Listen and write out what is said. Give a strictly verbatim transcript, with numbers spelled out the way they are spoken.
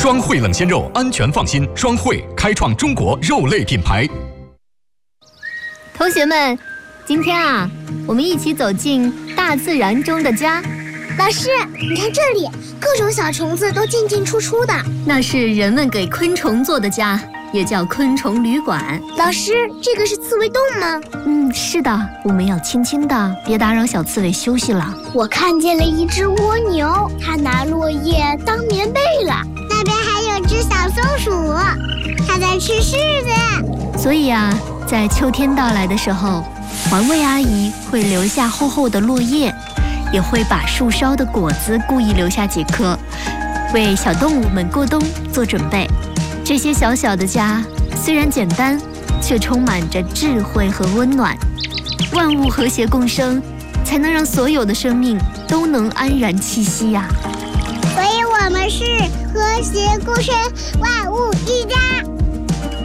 双汇冷鲜肉，安全放心。双汇开创中国肉类品牌。 同学们，今天啊，我们一起走进大自然中的家。 老师，你看这里，各种小虫子都进进出出的。 那是人们给昆虫做的家，也叫昆虫旅馆。 老师，这个是刺猬洞吗？ 嗯，是的，我们要轻轻的，别打扰小刺猬休息了。 我看见了一只蜗牛，它拿落叶当棉被了。那边还有只小松鼠，它在吃柿子。 所以啊，在秋天到来的时候，环卫阿姨会留下厚厚的落叶，也会把树梢的果子故意留下几颗，为小动物们过冬做准备。这些小小的家虽然简单，却充满着智慧和温暖。万物和谐共生，才能让所有的生命都能安然栖息呀、 所以我们是和谐共生，万物一